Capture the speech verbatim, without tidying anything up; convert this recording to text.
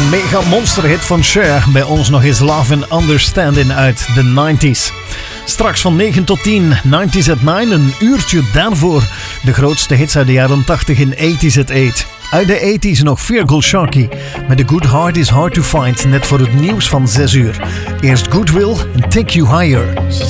een mega monsterhit van Cher. Bij ons nog eens Love and Understanding uit de nineties. Straks van negen tot tien, nineties at nine, een uurtje daarvoor. De grootste hits uit de jaren tachtig in eighties at eight. Uit de eighties nog Feargal Sharkey met The Good Heart is Hard to Find, net voor het nieuws van zes uur. Eerst Goodwill en Take You Higher.